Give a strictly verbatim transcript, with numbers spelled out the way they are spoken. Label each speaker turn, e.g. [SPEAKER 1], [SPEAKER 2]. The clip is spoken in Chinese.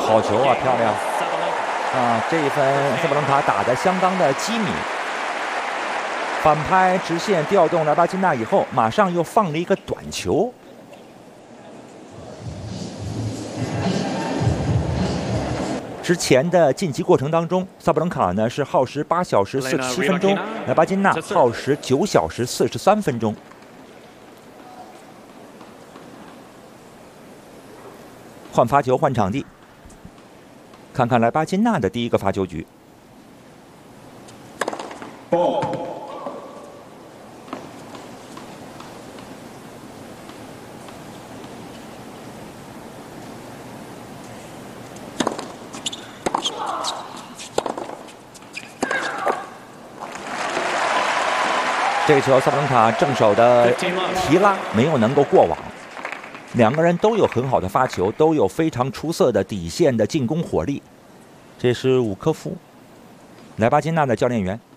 [SPEAKER 1] 好球啊，漂亮啊！这一分萨布伦卡打得相当的机敏。反拍直线调动莱巴金纳以后，马上又放了一个短球。之前的晋级过程当中，萨布伦卡呢是耗时八小时四十七分钟，莱巴金纳耗时九小时四十三分钟。换发球，换场地，看看莱巴金纳的第一个发球局。这个球萨布伦卡正手的提拉没有能够过网，两个人都有很好的发球，都有非常出色的底线的进攻火力。这是伍科夫，莱巴金纳的教练员。